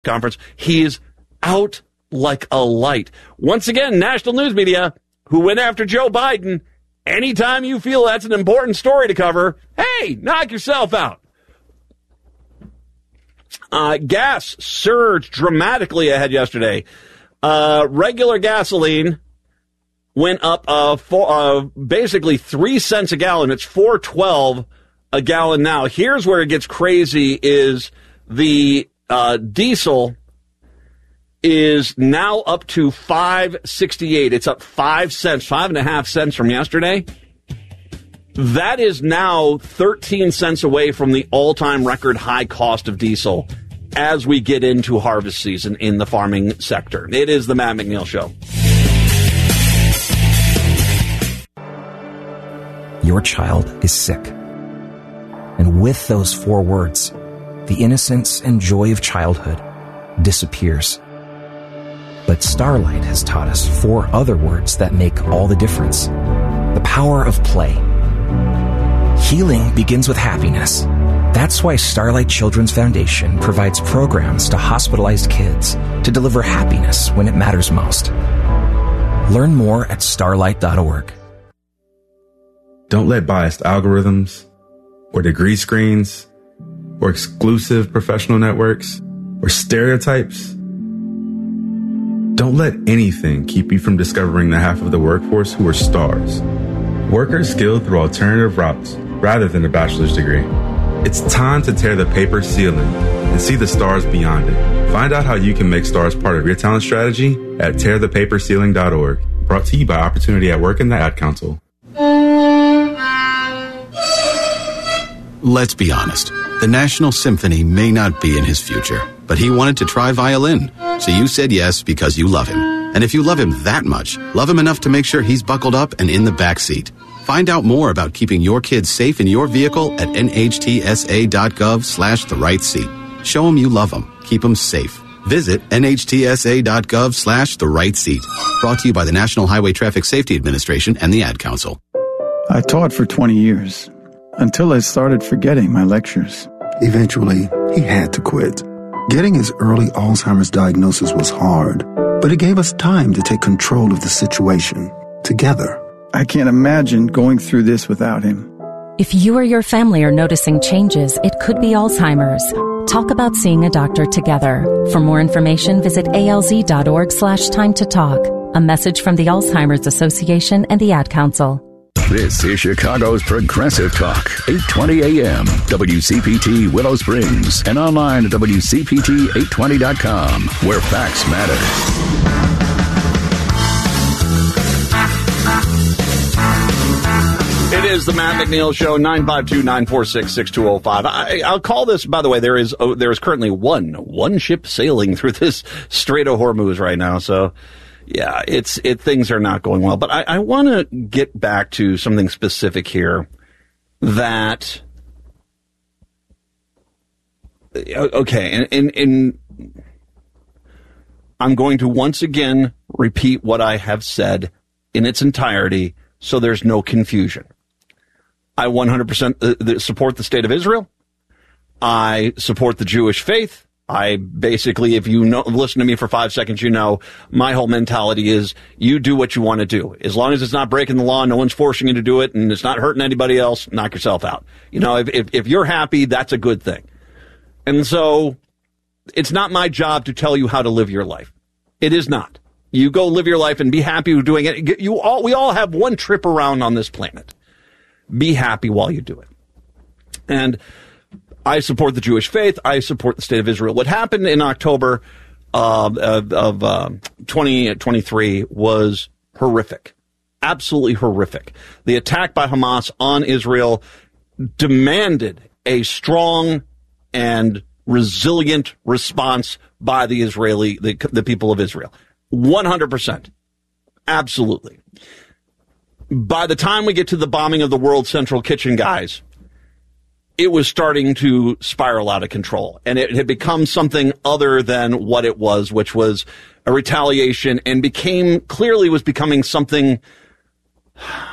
conference. He is out like a light. Once again, national news media who went after Joe Biden. Anytime you feel that's an important story to cover, hey, knock yourself out. Gas surged dramatically ahead yesterday. Regular gasoline went up basically 3 cents a gallon. It's $4.12 a gallon now. Here's where it gets crazy is the diesel is now up to $5.68. It's up 5 cents, 5.5 cents from yesterday. That is now 13 cents away from the all-time record high cost of diesel as we get into harvest season in the farming sector. It is the Matt McNeil Show. Your child is sick. And with those 4 words, the innocence and joy of childhood disappears. But Starlight has taught us 4 other words that make all the difference. The power of play. Healing begins with happiness. That's why Starlight Children's Foundation provides programs to hospitalized kids to deliver happiness when it matters most. Learn more at starlight.org. Don't let biased algorithms or degree screens or exclusive professional networks or stereotypes. Don't let anything keep you from discovering the half of the workforce who are stars. Workers skilled through alternative routes rather than a bachelor's degree. It's time to tear the paper ceiling and see the stars beyond it. Find out how you can make stars part of your talent strategy at tearthepaperceiling.org. Brought to you by Opportunity at Work and the Ad Council. Let's be honest. The National Symphony may not be in his future, but he wanted to try violin. So you said yes because you love him. And if you love him that much, love him enough to make sure he's buckled up and in the back seat. Find out more about keeping your kids safe in your vehicle at nhtsa.gov/the-right-seat. Show them you love them. Keep them safe. Visit nhtsa.gov/the-right-seat. Brought to you by the National Highway Traffic Safety Administration and the Ad Council. I taught for 20 years, until I started forgetting my lectures. Eventually, he had to quit. Getting his early Alzheimer's diagnosis was hard, but it gave us time to take control of the situation together. I can't imagine going through this without him. If you or your family are noticing changes, it could be Alzheimer's. Talk about seeing a doctor together. For more information, visit alz.org/time to talk. A message from the Alzheimer's Association and the Ad Council. This is Chicago's Progressive Talk, 820 AM, WCPT Willow Springs, and online at WCPT820.com, where facts matter. It is the Matt McNeil Show, 952-946-6205. I'll call this, by the way, there is currently one ship sailing through this Strait of Hormuz right now, so yeah, things are not going well. But I want to get back to something specific here that, okay, and I'm going to once again repeat what I have said in its entirety so there's no confusion. I 100% support the state of Israel. I support the Jewish faith. I basically, if you listen to me for 5 seconds, you know my whole mentality is you do what you want to do. As long as it's not breaking the law, no one's forcing you to do it, and it's not hurting anybody else, knock yourself out. You know, if you're happy, that's a good thing. And so it's not my job to tell you how to live your life. It is not. You go live your life and be happy with doing it. We all have one trip around on this planet. Be happy while you do it. And I support the Jewish faith. I support the state of Israel. What happened in October of 2023 was horrific. Absolutely horrific. The attack by Hamas on Israel demanded a strong and resilient response by the people of Israel. 100%. Absolutely. By the time we get to the bombing of the World Central Kitchen guys, it was starting to spiral out of control. And it had become something other than what it was, which was a retaliation, and was becoming something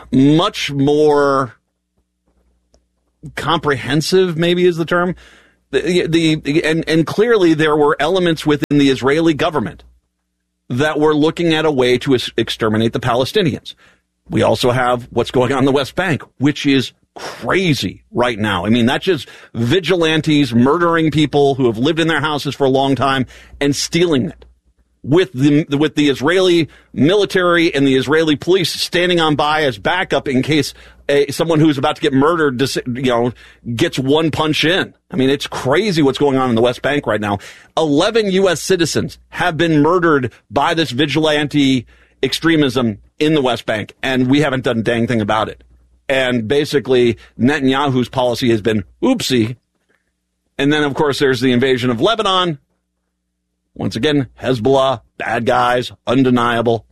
much more comprehensive, maybe is the term. And clearly there were elements within the Israeli government that were looking at a way to exterminate the Palestinians. We also have what's going on in the West Bank, which is crazy right now. I mean, that's just vigilantes murdering people who have lived in their houses for a long time and stealing it. With the Israeli military and the Israeli police standing on by as backup in case someone who's about to get murdered, gets one punch in. I mean, it's crazy what's going on in the West Bank right now. 11 U.S. citizens have been murdered by this vigilante extremism in the West Bank, and we haven't done a dang thing about it. And basically, Netanyahu's policy has been oopsie. And then, of course, there's the invasion of Lebanon. Once again, Hezbollah, bad guys, undeniable.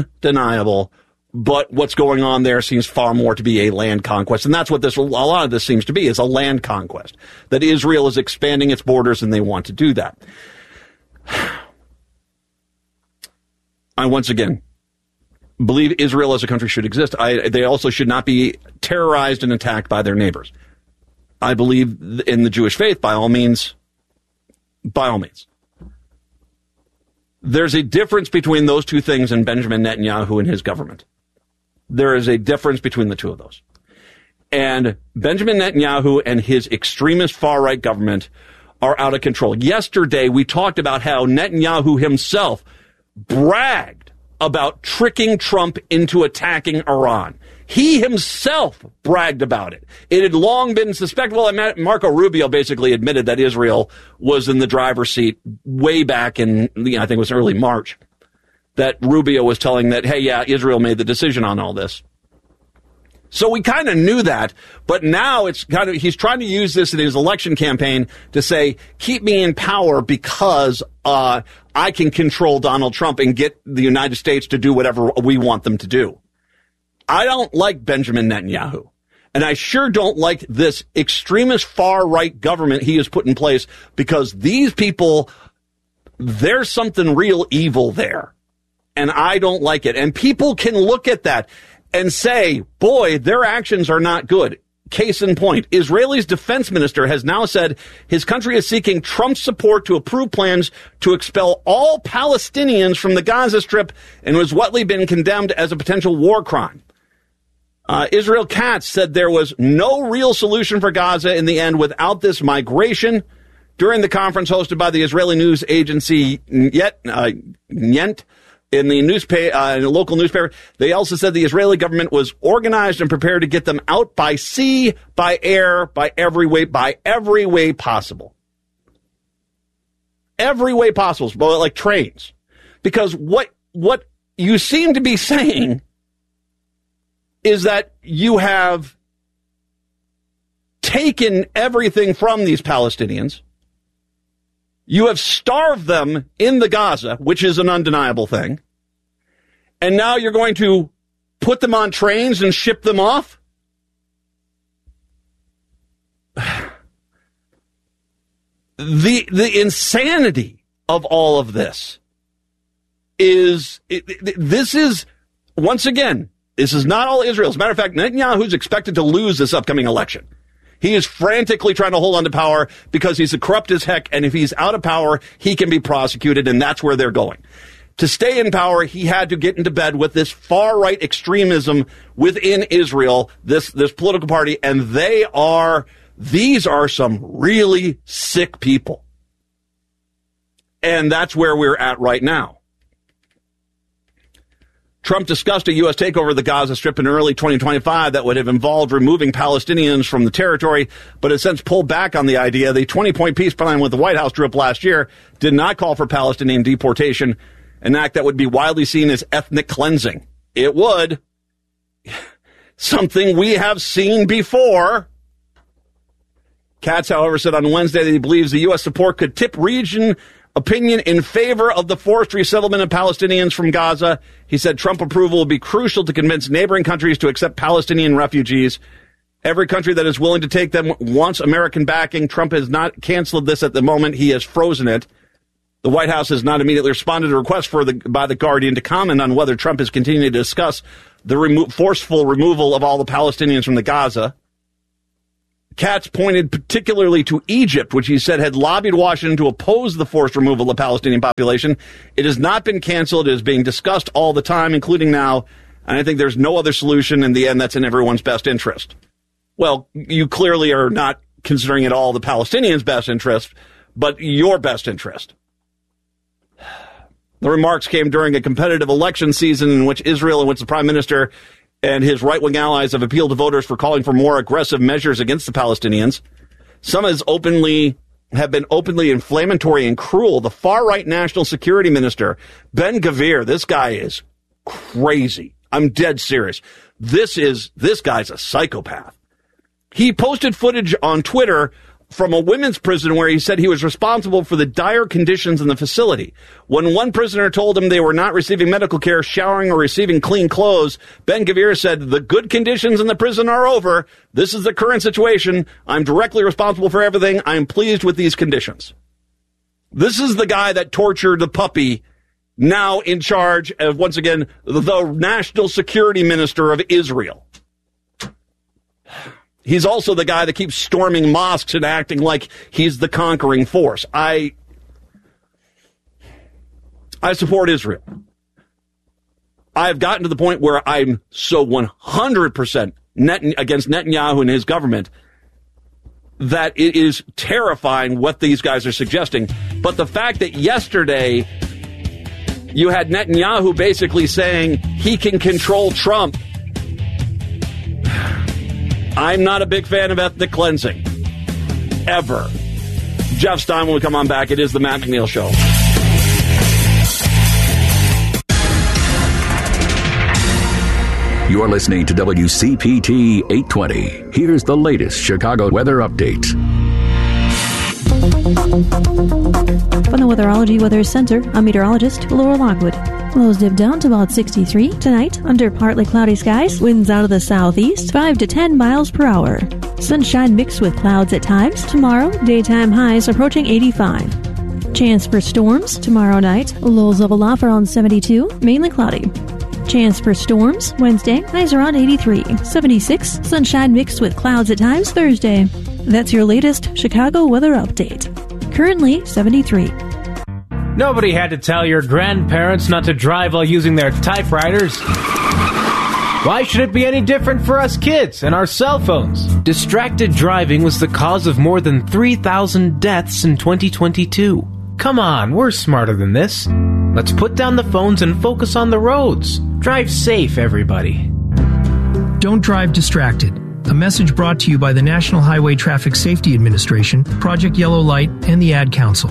But what's going on there seems far more to be a land conquest. And that's what a lot of this seems to be, is a land conquest. That Israel is expanding its borders and they want to do that. I once again believe Israel as a country should exist. They also should not be terrorized and attacked by their neighbors. I believe in the Jewish faith, by all means. There's a difference between those two things and Benjamin Netanyahu and his government. There is a difference between the two of those. And Benjamin Netanyahu and his extremist far-right government are out of control. Yesterday, we talked about how Netanyahu himself bragged about tricking Trump into attacking Iran. He himself bragged about it. It had long been suspected. Well, Marco Rubio basically admitted that Israel was in the driver's seat way back in, I think it was early March, that Rubio was telling that, hey, yeah, Israel made the decision on all this. So we kind of knew that, but now he's trying to use this in his election campaign to say, keep me in power because I can control Donald Trump and get the United States to do whatever we want them to do. I don't like Benjamin Netanyahu, and I sure don't like this extremist far-right government he has put in place, because these people, there's something real evil there, and I don't like it. And people can look at that and say, boy, their actions are not good. Case in point, Israel's defense minister has now said his country is seeking Trump's support to approve plans to expel all Palestinians from the Gaza Strip, and was widely been condemned as a potential war crime. Israel Katz said there was no real solution for Gaza in the end without this migration. During the conference hosted by the Israeli news agency Yent, in the local newspaper, they also said the Israeli government was organized and prepared to get them out by sea, by air, by every way possible. Every way possible, but like trains. Because what you seem to be saying is that you have taken everything from these Palestinians. You have starved them in the Gaza, which is an undeniable thing. And now you're going to put them on trains and ship them off? The insanity of all of this is, this is, once again, this is not all Israel. As a matter of fact, Netanyahu's expected to lose this upcoming election. He is frantically trying to hold on to power because he's corrupt as heck, and if he's out of power, he can be prosecuted, and that's where they're going. To stay in power, he had to get into bed with this far-right extremism within Israel, this political party, and these are some really sick people. And that's where we're at right now. Trump discussed a U.S. takeover of the Gaza Strip in early 2025 that would have involved removing Palestinians from the territory, but has since pulled back on the idea. The 20-point peace plan with the White House drew up last year did not call for Palestinian deportation, an act that would be widely seen as ethnic cleansing. It would. Something we have seen before. Katz, however, said on Wednesday that he believes the U.S. support could tip region opinion in favor of the forced resettlement of Palestinians from Gaza. He said Trump approval will be crucial to convince neighboring countries to accept Palestinian refugees. Every country that is willing to take them wants American backing. Trump has not canceled this at the moment. He has frozen it. The White House has not immediately responded to a request by The Guardian to comment on whether Trump is continuing to discuss the forceful removal of all the Palestinians from the Gaza. Katz pointed particularly to Egypt, which he said had lobbied Washington to oppose the forced removal of the Palestinian population. It has not been canceled. It is being discussed all the time, including now. And I think there's no other solution in the end that's in everyone's best interest. Well, you clearly are not considering at all the Palestinians' best interest, but your best interest. The remarks came during a competitive election season in which Israel, in which the prime minister and his right-wing allies have appealed to voters for calling for more aggressive measures against the Palestinians. Some have been openly inflammatory and cruel. The far-right national security minister, Ben Gvir, this guy is crazy. I'm dead serious. This guy's a psychopath. He posted footage on Twitter from a women's prison where he said he was responsible for the dire conditions in the facility. When one prisoner told him they were not receiving medical care, showering, or receiving clean clothes, Ben Gvir said, "The good conditions in the prison are over. This is the current situation. I'm directly responsible for everything. I'm pleased with these conditions." This is the guy that tortured the puppy, now in charge of, once again, the national security minister of Israel. He's also the guy that keeps storming mosques and acting like he's the conquering force. I support Israel. I've gotten to the point where I'm so 100% against Netanyahu and his government that it is terrifying what these guys are suggesting. But the fact that yesterday you had Netanyahu basically saying he can control Trump, I'm not a big fan of ethnic cleansing. Ever. Jeff Stein, when we come on back, it is the Matt McNeil Show. You're listening to WCPT 820. Here's the latest Chicago weather update. From the Weatherology Weather Center, I'm meteorologist Laura Lockwood. Lows dip down to about 63 tonight under partly cloudy skies. Winds out of the southeast, 5 to 10 miles per hour. Sunshine mixed with clouds at times. Tomorrow, daytime highs approaching 85. Chance for storms tomorrow night. Lows level off around 72, mainly cloudy. Chance for storms Wednesday, highs around 83. 76, sunshine mixed with clouds at times Thursday. That's your latest Chicago weather update. Currently 73. Nobody had to tell your grandparents not to drive while using their typewriters. Why should it be any different for us kids and our cell phones? Distracted driving was the cause of more than 3,000 deaths in 2022. Come on, we're smarter than this. Let's put down the phones and focus on the roads. Drive safe, everybody. Don't drive distracted. A message brought to you by the National Highway Traffic Safety Administration, Project Yellow Light, and the Ad Council.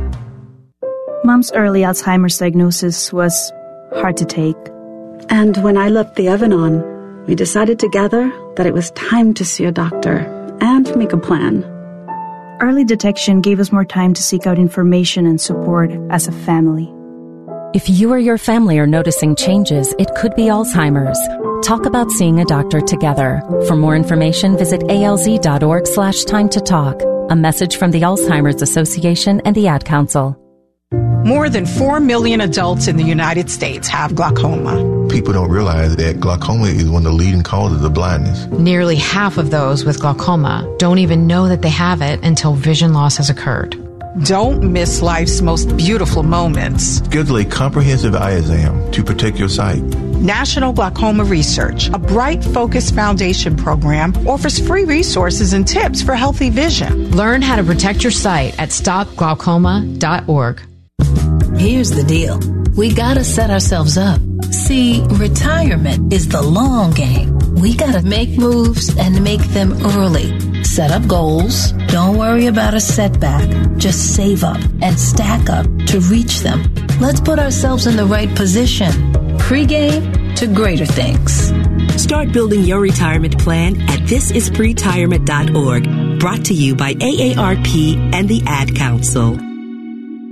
Mom's early Alzheimer's diagnosis was hard to take. And when I left the Evan-On, we decided together that it was time to see a doctor and make a plan. Early detection gave us more time to seek out information and support as a family. If you or your family are noticing changes, it could be Alzheimer's. Talk about seeing a doctor together. For more information, visit alz.org/time to talk. A message from the Alzheimer's Association and the Ad Council. More than 4 million adults in the United States have glaucoma. People don't realize that glaucoma is one of the leading causes of blindness. Nearly half of those with glaucoma don't even know that they have it until vision loss has occurred. Don't miss life's most beautiful moments. Schedule a comprehensive eye exam to protect your sight. National Glaucoma Research, a Bright Focus Foundation program, offers free resources and tips for healthy vision. Learn how to protect your sight at stopglaucoma.org. Here's the deal. We gotta set ourselves up. See, retirement is the long game. We gotta make moves and make them early. Set up goals. Don't worry about a setback. Just save up and stack up to reach them. Let's put ourselves in the right position. Pre-game to greater things. Start building your retirement plan at thisispretirement.org. Brought to you by AARP and the Ad Council.